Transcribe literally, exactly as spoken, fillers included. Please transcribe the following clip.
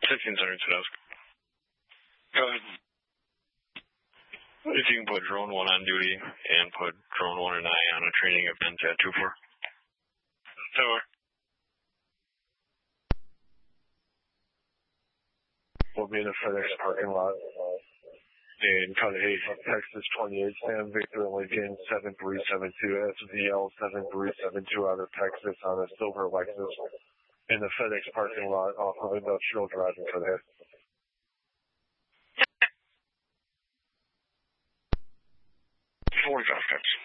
sixteen seventy Sandusky. Go ahead. If you can put drone one on duty and put drone one and I on a training event at two four. Tower. We'll be in the FedEx parking lot in Cudahy, Texas twenty-eight, Sam Victor Lincoln seven three seven two, S V L seven three seven two out of Texas on a silver Lexus in the FedEx parking lot off of Industrial Drive in Cudahy. forty-five, Texas.